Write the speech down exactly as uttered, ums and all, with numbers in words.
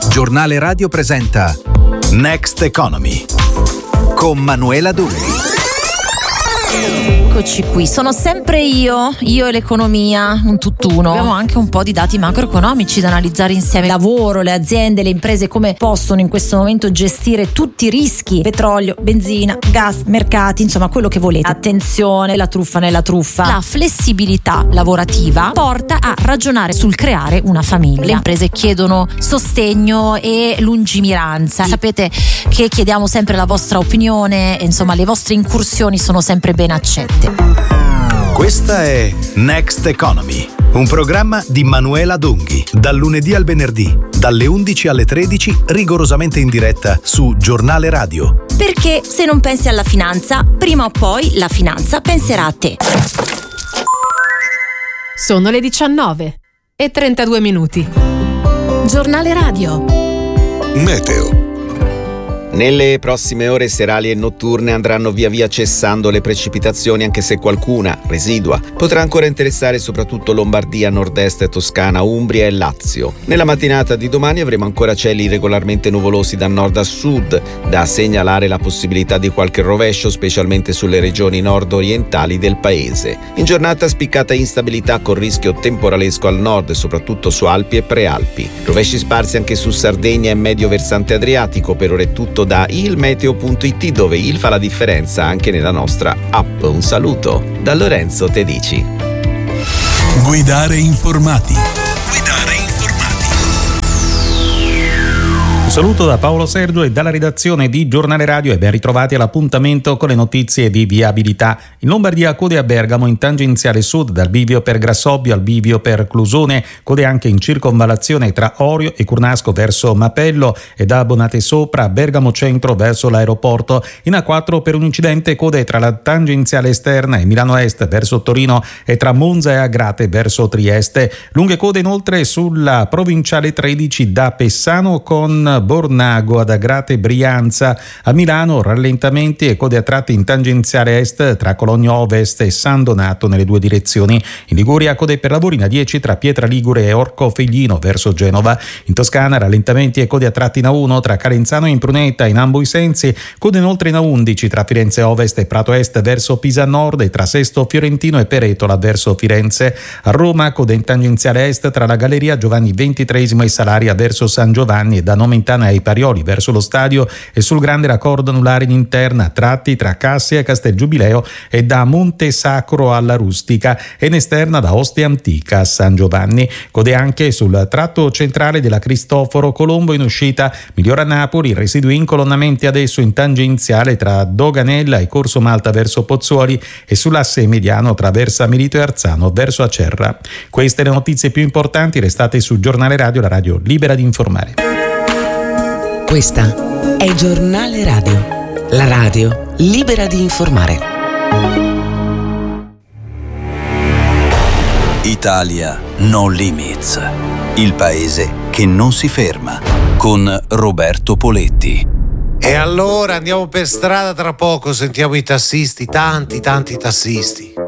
Giornale Radio presenta Next Economy con Manuela Dulli. Eccoci qui, sono sempre io, io e l'economia, un tutt'uno. Abbiamo anche un po' di dati macroeconomici da analizzare insieme. Lavoro, le aziende, le imprese, come possono in questo momento gestire tutti i rischi: petrolio, benzina, gas, mercati, insomma quello che volete. Attenzione, la truffa nella truffa. La flessibilità lavorativa porta a ragionare sul creare una famiglia. Le imprese chiedono sostegno e lungimiranza. Sapete che chiediamo sempre la vostra opinione, insomma le vostre incursioni sono sempre ben accette. Questa è Next Economy, un programma di Manuela Dunghi, dal lunedì al venerdì, dalle undici alle tredici, rigorosamente in diretta su Giornale Radio. Perché se non pensi alla finanza, prima o poi la finanza penserà a te. Sono le diciannove e trentadue minuti. Giornale Radio. Meteo. Nelle prossime ore serali e notturne andranno via via cessando le precipitazioni, anche se qualcuna, residua, potrà ancora interessare soprattutto Lombardia, Nord-Est, Toscana, Umbria e Lazio. Nella mattinata di domani avremo ancora cieli irregolarmente nuvolosi da nord a sud, da segnalare la possibilità di qualche rovescio, specialmente sulle regioni nord-orientali del paese. In giornata spiccata instabilità con rischio temporalesco al nord, soprattutto su Alpi e Prealpi. Rovesci sparsi anche su Sardegna e medio versante adriatico. Per ora è tutto da ilmeteo punto it, dove il fa la differenza anche nella nostra app. Un saluto da Lorenzo Tedici. Guidare informati. Guidare informati. Un saluto da Paolo Sergio e dalla redazione di Giornale Radio e ben ritrovati all'appuntamento con le notizie di viabilità. In Lombardia code a Bergamo in tangenziale sud dal bivio per Grassobbio al bivio per Clusone, code anche in circonvallazione tra Orio e Curnasco verso Mapello e da Bonate Sopra a Bergamo Centro verso l'aeroporto. In A quattro per un incidente code tra la tangenziale esterna e Milano Est verso Torino e tra Monza e Agrate verso Trieste. Lunghe code inoltre sulla provinciale tredici da Pessano con Bornago ad Agrate Brianza. A Milano rallentamenti e code a tratti in tangenziale est tra Cologno Ovest e San Donato nelle due direzioni. In Liguria code per lavori in A dieci tra Pietra Ligure e Orco Figlino verso Genova. In Toscana rallentamenti e code a tratti in A uno tra Calenzano e Impruneta in ambo i sensi. Code inoltre in A undici tra Firenze Ovest e Prato Est verso Pisa Nord e tra Sesto Fiorentino e Peretola verso Firenze. A Roma code in tangenziale est tra la Galleria Giovanni ventitreesimo e Salaria verso San Giovanni e da Nomentana ai Parioli verso lo stadio e sul grande raccordo anulare in interna tratti tra Cassia e Castel Giubileo e da Monte Sacro alla Rustica e in esterna da Ostia Antica a San Giovanni. Code anche sul tratto centrale della Cristoforo Colombo in uscita Migliora Napoli, residui incolonnamenti adesso in tangenziale tra Doganella e Corso Malta verso Pozzuoli e sull'asse mediano tra Versa Milito e Arzano verso Acerra. Queste le notizie più importanti, restate su Giornale Radio, la radio libera di informare. Questa è Giornale Radio, la radio libera di informare. Italia No Limits, il paese che non si ferma, con Roberto Poletti. E allora andiamo per strada, tra poco sentiamo i tassisti, tanti tanti tassisti.